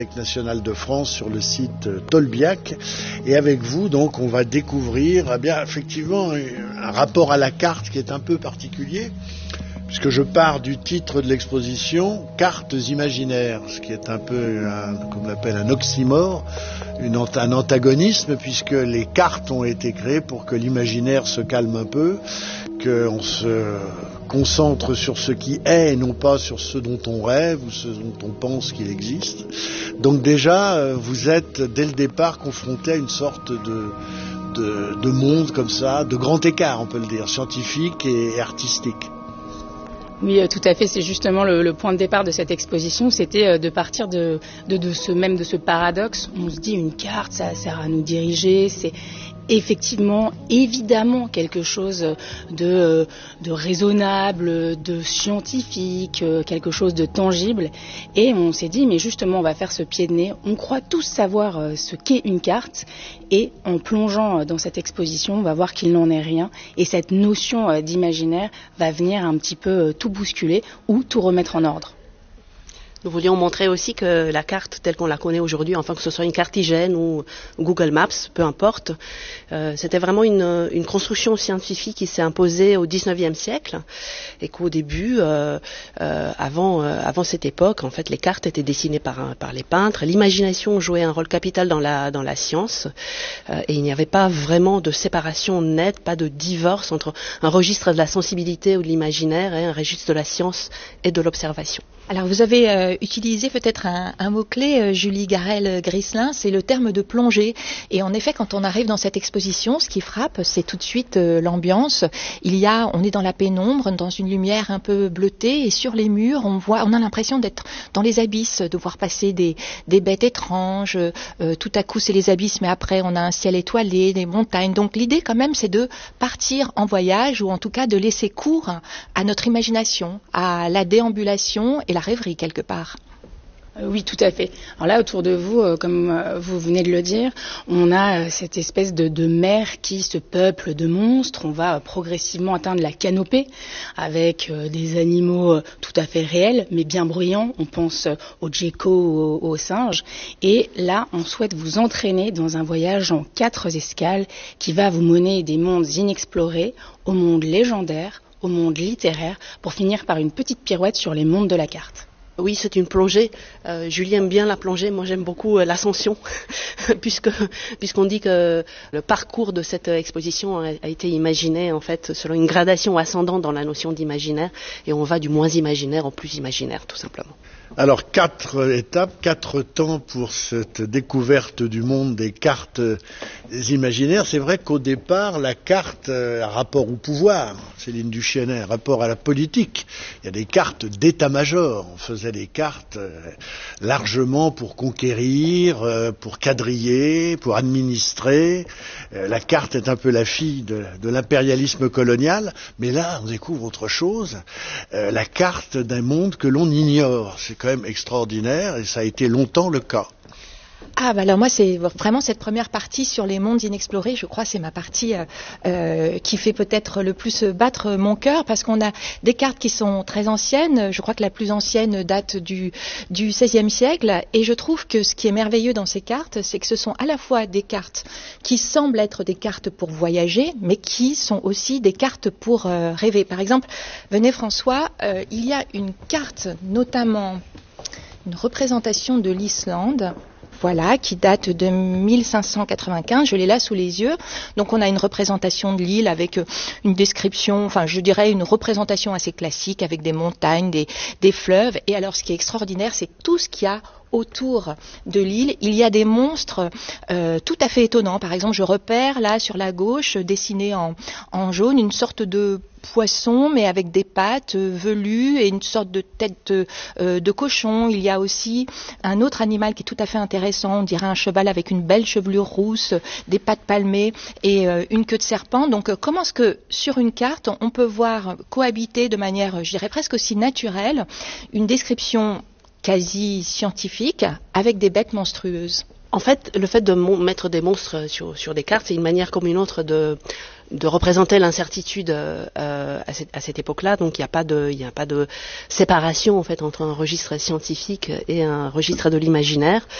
nationale de France sur le site Tolbiac, et avec vous donc on va découvrir effectivement un rapport à la carte qui est un peu particulier, puisque je pars du titre de l'exposition Cartes imaginaires, ce qui est un peu comme on l'appelle un oxymore, un antagonisme, puisque les cartes ont été créées pour que l'imaginaire se calme un peu, qu'on se concentre sur ce qui est et non pas sur ce dont on rêve ou ce dont on pense qu'il existe. Donc déjà, vous êtes dès le départ confronté à une sorte de monde comme ça, de grand écart, on peut le dire, scientifique et artistique. Oui, tout à fait. C'est justement le point de départ de cette exposition. C'était de partir de ce paradoxe. On se dit une carte, ça sert à nous diriger. C'est effectivement, évidemment, quelque chose de raisonnable, de scientifique, quelque chose de tangible. Et on s'est dit, mais justement, on va faire ce pied de nez. On croit tous savoir ce qu'est une carte. Et en plongeant dans cette exposition, on va voir qu'il n'en est rien. Et cette notion d'imaginaire va venir un petit peu tout bousculer ou tout remettre en ordre. Nous voulions montrer aussi que la carte telle qu'on la connaît aujourd'hui, enfin que ce soit une cartigène ou Google Maps, peu importe, c'était vraiment une construction scientifique qui s'est imposée au XIXe siècle, et qu'au début, avant cette époque, en fait, les cartes étaient dessinées par les peintres. L'imagination jouait un rôle capital dans la science, et il n'y avait pas vraiment de séparation nette, pas de divorce entre un registre de la sensibilité ou de l'imaginaire et un registre de la science et de l'observation. Alors vous avez utilisé peut-être un mot-clé, Julie Garel-Grislin, c'est le terme de plongée. Et en effet, quand on arrive dans cette exposition, ce qui frappe, c'est tout de suite l'ambiance. On est dans la pénombre, dans une lumière un peu bleutée, et sur les murs, on a l'impression d'être dans les abysses, de voir passer des bêtes étranges. Tout à coup, c'est les abysses, mais après, on a un ciel étoilé, des montagnes. Donc l'idée, quand même, c'est de partir en voyage, ou en tout cas de laisser cours à notre imagination, à la déambulation et la rêverie quelque part. Oui, tout à fait. Alors là, autour de vous, comme vous venez de le dire, on a cette espèce de mer qui se peuple de monstres. On va progressivement atteindre la canopée avec des animaux tout à fait réels, mais bien bruyants. On pense aux geckos, aux singes. Et là, on souhaite vous entraîner dans un voyage en 4 escales qui va vous mener des mondes inexplorés, au monde légendaire, au monde littéraire, pour finir par une petite pirouette sur les mondes de la carte. Oui, c'est une plongée. Julie aime bien la plongée. Moi, j'aime beaucoup l'ascension, puisqu'on dit que le parcours de cette exposition a été imaginé en fait selon une gradation ascendante dans la notion d'imaginaire, et on va du moins imaginaire au plus imaginaire, tout simplement. Alors 4 étapes, 4 temps pour cette découverte du monde des cartes imaginaires. C'est vrai qu'au départ, la carte a rapport au pouvoir, Céline Duchesnay, rapport à la politique. Il y a des cartes d'état-major. On faisait des cartes largement pour conquérir, pour quadriller, pour administrer. La carte est un peu la fille de l'impérialisme colonial, mais là, on découvre autre chose. La carte d'un monde que l'on ignore. C'est quand même extraordinaire, et ça a été longtemps le cas. Alors moi, c'est vraiment cette première partie sur les mondes inexplorés, je crois, c'est ma partie qui fait peut-être le plus battre mon cœur, parce qu'on a des cartes qui sont très anciennes. Je crois que la plus ancienne date du XVIe siècle, et je trouve que ce qui est merveilleux dans ces cartes, c'est que ce sont à la fois des cartes qui semblent être des cartes pour voyager, mais qui sont aussi des cartes pour rêver. Par exemple, venez François, il y a une carte, notamment une représentation de l'Islande, voilà, qui date de 1595, je l'ai là sous les yeux. Donc on a une représentation de l'île avec une description, enfin je dirais une représentation assez classique avec des montagnes, des fleuves. Et alors ce qui est extraordinaire, c'est tout ce qu'il y a autour de l'île. Il y a des monstres tout à fait étonnants. Par exemple, je repère là sur la gauche, dessiné en jaune, une sorte de poisson, mais avec des pattes velues et une sorte de tête de cochon. Il y a aussi un autre animal qui est tout à fait intéressant, on dirait un cheval avec une belle chevelure rousse, des pattes palmées et une queue de serpent. Donc comment est-ce que sur une carte, on peut voir cohabiter de manière, je dirais presque aussi naturelle, une description quasi scientifique avec des bêtes monstrueuses? En fait, le fait de mettre des monstres sur des cartes, c'est une manière comme une autre de représenter l'incertitude à cette époque-là. Donc il n'y a pas de séparation en fait entre un registre scientifique et un registre de l'imaginaire.